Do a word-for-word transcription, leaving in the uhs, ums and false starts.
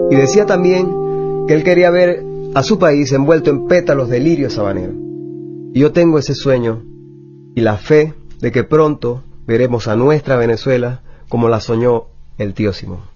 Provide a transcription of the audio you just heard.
Y decía también que él quería ver a su país envuelto en pétalos de lirio sabanero. Y yo tengo ese sueño y la fe de que pronto veremos a nuestra Venezuela como la soñó el tío Simón.